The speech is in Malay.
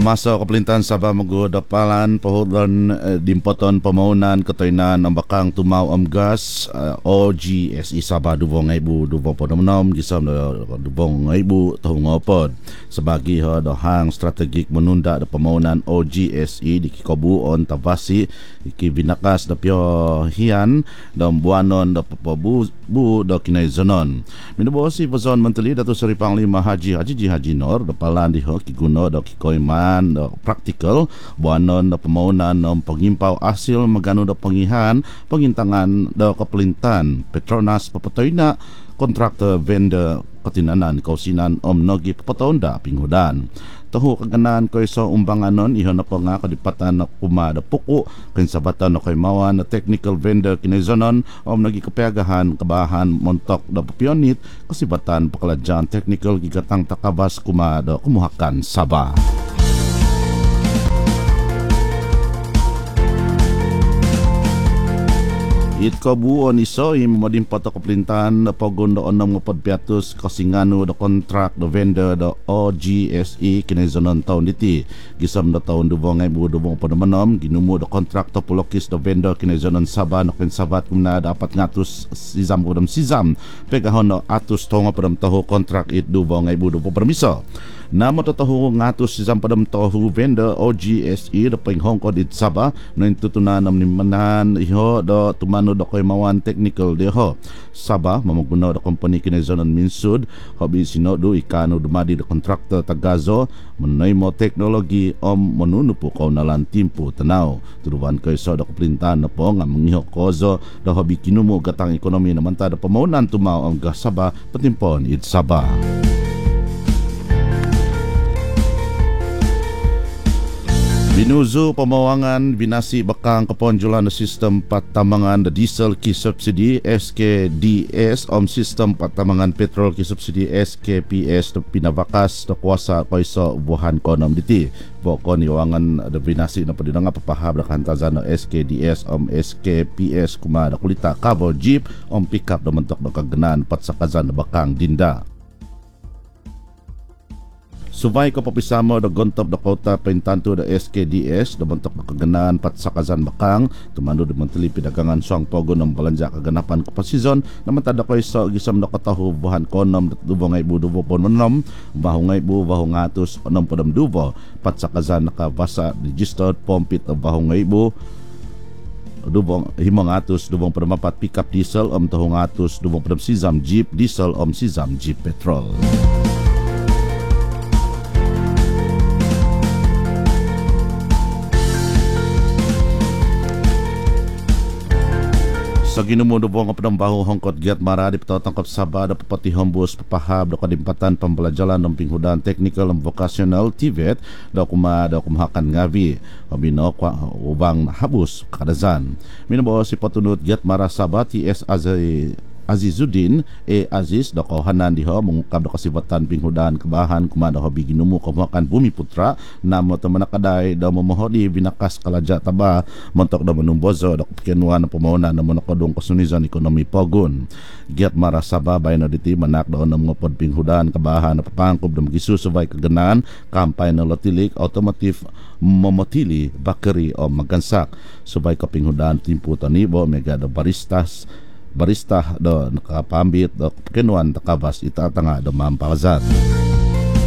Masa kaplintan Sabah magdapalan pohon dimpoton pamaunan katoynan ang bakang tumaw am gas OGSE Sabah 2026 gisam dubong ngaibu tahong ngopod sebagi dohang strategik menunda da pamaunan OGSE di kikabuon tabasi ikibinakas da piohian da buanon da papabu da kinaizonon minubosi Pazon Menteri Datuk Seri Panglima Haji Nur da palan di kiguno da kikoyman praktikal buanon da pamaunan ng pangimpaw asil magano da pangihan pangintangan da kapelintan Petronas papatoyna kontraktor vendor katinanan kausinan nogi papatonda pinghudan tahu kaganan ko sa umbanganon ihon na po nga kadipatan na kumada puko kinsabatan na kaymawan na technical vendor kinizonon nogi kapiagahan kabahan montok da pupionit kasibatan pakaladyan technical gigatang takabas kumada kumuhakan Sabah. Itkabuon iso imamadin pato kaplintan na pagun da onam ngapod piatus kasingano da kontrak da vendor da OGSE kinizonon taon diti gisam da taon dubong padamanom ginumo da kontrak da pulokis da vendor kinizonon Sabah na kinsabat kumna dapat ngatus sizam kudam sizam pegahon na atus tonga padam taho kontrak it dubong permiso na matataho ngatos si padam tahu vendor OGSE da panghongkod it Sabah na intutunan ni manan iho da tumano da kaymawan technical deho Sabah mamaguna da company kinizonon minsud hobi sinodo ikano dumadi da kontraktor tagazo menay mo teknologi manunupo ko nalan timpo tanaw turuan kay sa da kaplintan na po nga mangiho kozo da hobi kinumo gatang ekonomi naman ta da pamaunan tumaw ang Sabah patimpon it Sabah. Binuzo pamawangan binasi bakang kaponjulan na sistem patamangan da diesel ki subsidi SKDS sistem patamangan petrol ki subsidi SKPS na pinabakas na kuasa kaysa buhan konom diti. Bokon iwangan da binasi na padina nga papahab da kantazan na SKDS SKPS kuma da kulita kabo jeep pickup da mentok da kaganan patsakazan da bakang dinda. Subay ko papisamo da gontop da kota paintanto da SKDS da bentok da kaganaan patsakazan bakang tumando da menteli pidagangan suang pogo ng balanja kaganapan kapasizon naman tada ko sa gisam da katahu buhan konom da dubong dubo pononom bahungay bahungatos onom podam dubo patsakazan nakabasa registered pompit da bahungay dubong himangatos dubong permapat pickup diesel tahungatos dubong pedam sizam jeep diesel sizam jeep petrol. Sa ginumudo po ang kapinambaho hongkot giat maradi patatangkap Sabah da papati hombos papahab da kadimpatan pambalajalan ng pinghudan technical and vocational TVET da kumahakan ngavi habino kwa ubang habus kadazan minabo si patunut giat mara Sabah TS Azizuddin Aziz da kauhanan diho mengungkap da kasibatan pinghudan kebahan kumada hobi ginumu kamakan Bumi Putra namo tamanakaday da memohodi binakas kalaja taba montok da menumbozo da kenuan pamaunan na monokadong kasunizan ekonomi pogun giat mara Sabah bayna diti manak da onam ngopod pinghudan kebahan na papangkob da magisusubay kaganaan kampay na lotilik automotive momotili bakeri o magansak subay ka pinghudan timpu tanibo mega da barista do nakapambit do kenuan takabas itatanga do mampakazat.